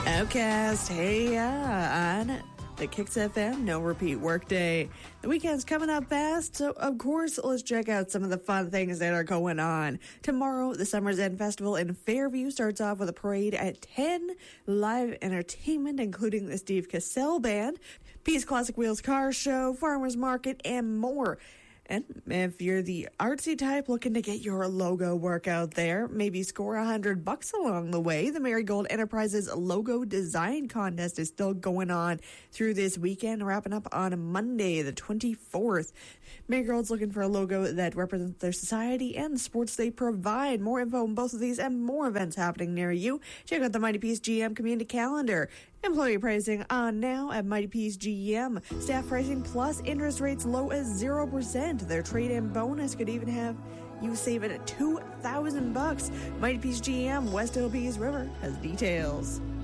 Outcast, hey on the Kicks FM No Repeat Workday. The weekend's coming up fast, so of course, let's check out some of the fun things that are going on. Tomorrow, the Summer's End Festival in Fairview starts off with a parade at 10, live entertainment, including the Steve Cassell Band, Peace Classic Wheels Car Show, Farmers Market, and more. And if you're the artsy type looking to get your logo work out there, maybe score $100 along the way, the Marigold Enterprises Logo Design Contest is still going on through this weekend, wrapping up on Monday, the 24th. Marigold's looking for a logo that represents their society and the sports they provide. More info on both of these and more events happening near you. Check out the Mighty Peace GM community calendar. Employee pricing on now at Mighty Peace GM. Staff pricing plus interest rates low as 0%. Their trade-in bonus could even have you saving $2,000. Mighty Peace GM, West Little Peace River, has details.